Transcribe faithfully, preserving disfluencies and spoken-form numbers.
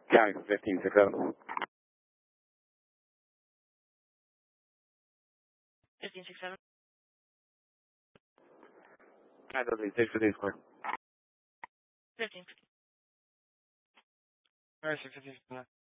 County fifteen six seven. fifteen six seven. Nine thirty six fifteen square. fifteen. All right, six fifteen.